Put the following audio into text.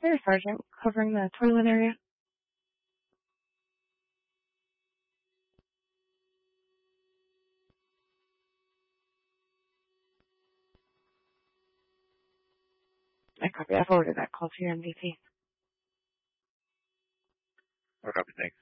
There, Sergeant, covering the toilet area. I copy. I forwarded that call to your MDT. I copy, thanks.